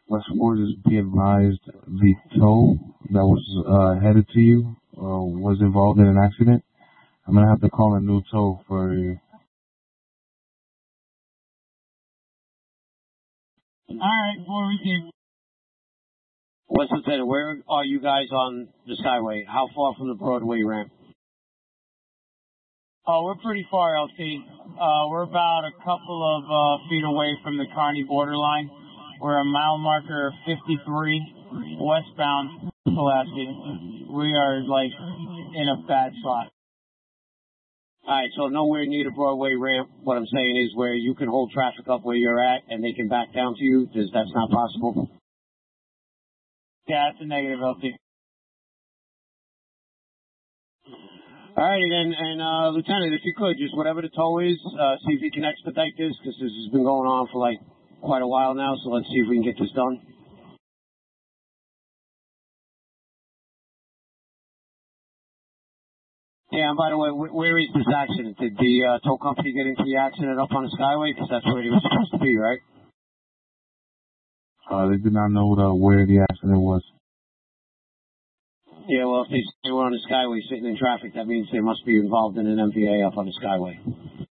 West Fords, be advised the tow that was headed to you was involved in an accident. I'm going to have to call a new tow for you. Alright, we'll receive. West Lieutenant, where are you guys on the Skyway? How far from the Broadway ramp? Oh, we're pretty far, LT. We're about a couple of feet away from the Kearney borderline. We're a mile marker 53 westbound Pulaski. We are like in a bad spot. Alright, so nowhere near the Broadway ramp. What I'm saying is where you can hold traffic up where you're at and they can back down to you. That's not possible? Yeah, it's a negative, LT. Alrighty then, and Lieutenant, if you could, just whatever the tow is, see if you can expedite this, because this has been going on for like quite a while now, so let's see if we can get this done. Yeah, and by the way, where is this accident? Did the tow company get into the accident up on the Skyway? Because that's where he was supposed to be, right? They did not know where the accident was. Yeah, well, if they were on the Skyway sitting in traffic, that means they must be involved in an MVA up on the Skyway.